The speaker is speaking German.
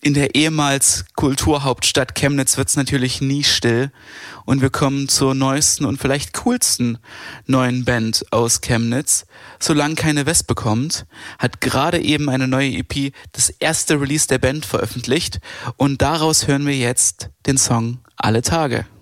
In der ehemals Kulturhauptstadt Chemnitz wird's natürlich nie still und wir kommen zur neuesten und vielleicht coolsten neuen Band aus Chemnitz. Solange keine Wespe kommt, hat gerade eben eine neue EP das erste Release der Band veröffentlicht und daraus hören wir jetzt den Song Alle Tage.